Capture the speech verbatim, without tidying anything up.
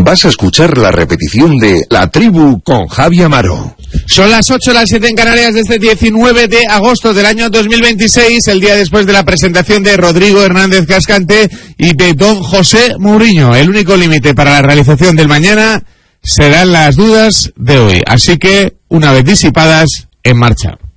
Vas a escuchar la repetición de La Tribu con Javi Amaro. Son las ocho, las siete en Canarias de este diecinueve de agosto del año dos mil veintiséis, el día después de la presentación de Rodrigo Hernández Cascante y de don José Mourinho. El único límite para la realización del mañana serán las dudas de hoy. Así que, una vez disipadas, en marcha.